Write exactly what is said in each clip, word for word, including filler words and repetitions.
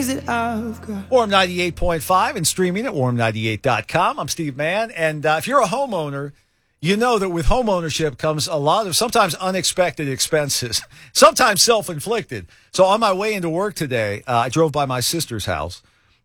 Warm ninety-eight point five and streaming at warm ninety-eight dot com. I'm Steve Mann. And uh, if you're a homeowner, you know that with home ownership comes a lot of sometimes unexpected expenses, sometimes self-inflicted. So on my way into work today, uh, I drove by my sister's house,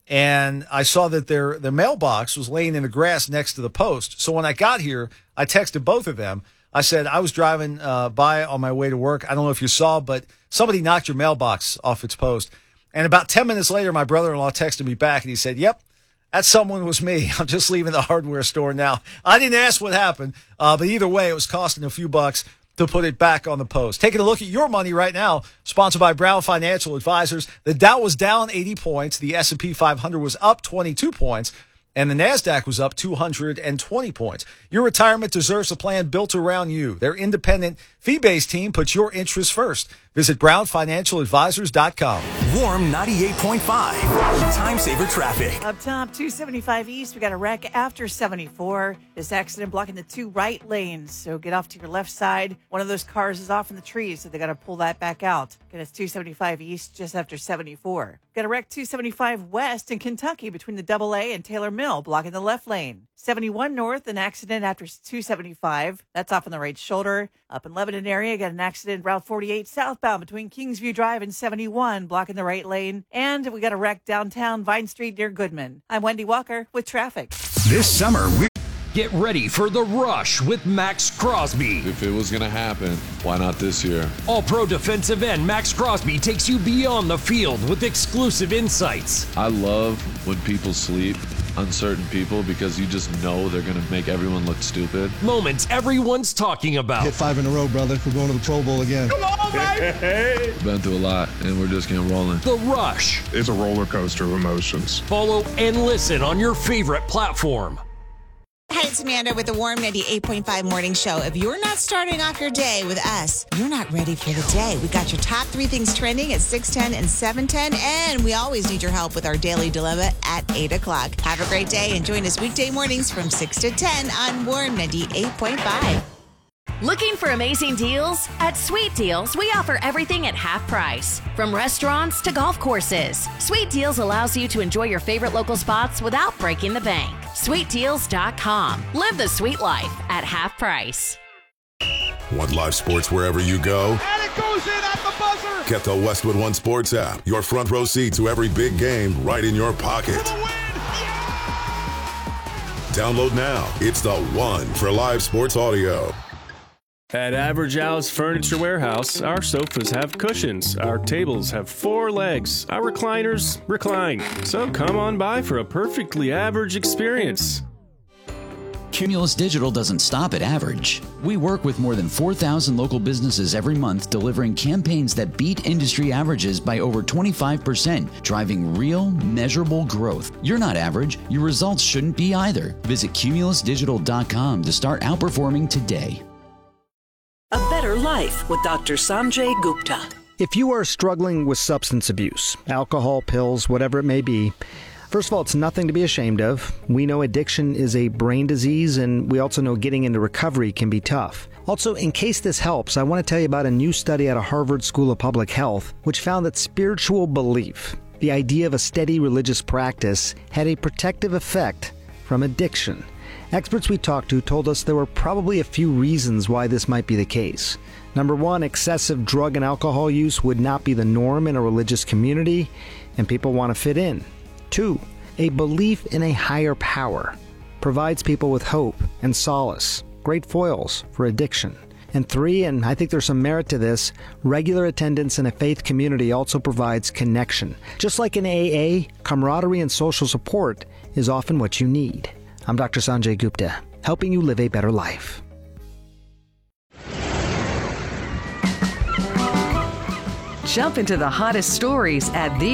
and I saw that their, their mailbox was laying in the grass next to the post. So when I got here, I texted both of them. I said, I was driving uh, by on my way to work. I don't know if you saw, but somebody knocked your mailbox off its post. And about ten minutes later, my brother-in-law texted me back, and he said, yep, that someone was me. I'm just leaving the hardware store now. I didn't ask what happened, uh, but either way, it was costing a few bucks to put it back on the post. Taking a look at your money right now, sponsored by Brown Financial Advisors. The Dow was down eighty points. The S and P five hundred was up twenty-two points. And the NASDAQ was up two hundred twenty points. Your retirement deserves a plan built around you. Their independent, fee-based team puts your interests first. Visit brown financial advisors dot com. Warm ninety-eight point five. Time saver traffic. Up top, two seventy-five east. We got a wreck after seventy-four. This accident blocking the two right lanes. So get off to your left side. One of those cars is off in the trees, so they got to pull that back out. Get us two seventy-five east just after seventy-four. Got a wreck two seventy-five west in Kentucky between the Double A and Taylor Mill, blocking the left lane. seventy-one north, an accident after two seventy-five. That's off on the right shoulder. Up in Lebanon area, got an accident Route forty-eight southbound between Kingsview Drive and seventy-one, blocking the right lane. And we got a wreck downtown Vine Street near Goodman. I'm Wendy Walker with traffic. This summer, we Get ready for The Rush with Max Crosby. If it was going to happen, why not this year? All-pro defensive end Max Crosby takes you beyond the field with exclusive insights. I love when people sleep on certain people because you just know they're going to make everyone look stupid. Moments everyone's talking about. Hit five in a row, brother. We're going to the Pro Bowl again. Come on, baby! We've been through a lot, and we're just getting rolling. The Rush. It's a roller coaster of emotions. Follow and listen on your favorite platform. Hi, it's Amanda with the Warm ninety-eight point five Morning Show. If you're not starting off your day with us, you're not ready for the day. We got your top three things trending at six ten and seven ten, and we always need your help with our Daily Dilemma at eight o'clock. Have a great day and join us weekday mornings from six to ten on Warm ninety-eight point five. Looking for amazing deals? At Sweet Deals, we offer everything at half price. From restaurants to golf courses, Sweet Deals allows you to enjoy your favorite local spots without breaking the bank. sweet deals dot com. Live the sweet life at half price. Want live sports wherever you go? And it goes in at the buzzer! Get the Westwood One Sports app. Your front row seat to every big game right in your pocket. For the win! Download now. It's the one for live sports audio. At Average Al's Furniture Warehouse, our sofas have cushions, our tables have four legs, our recliners recline. So come on by for a perfectly average experience. Cumulus Digital doesn't stop at average. We work with more than four thousand local businesses every month, delivering campaigns that beat industry averages by over twenty-five percent, driving real, measurable growth. You're not average. Your results shouldn't be either. Visit cumulus digital dot com to start outperforming today. A Better Life with Doctor Sanjay Gupta. If you are struggling with substance abuse, alcohol, pills, whatever it may be, first of all, it's nothing to be ashamed of. We know addiction is a brain disease, and we also know getting into recovery can be tough. Also, in case this helps, I want to tell you about a new study out of Harvard School of Public Health, which found that spiritual belief, the idea of a steady religious practice, had a protective effect from addiction. Experts we talked to told us there were probably a few reasons why this might be the case. Number one, excessive drug and alcohol use would not be the norm in a religious community, and people want to fit in. Two, a belief in a higher power provides people with hope and solace, great foils for addiction. And three, and I think there's some merit to this, regular attendance in a faith community also provides connection. Just like in A A, camaraderie and social support is often what you need. I'm Doctor Sanjay Gupta, helping you live a better life. Jump into the hottest stories at the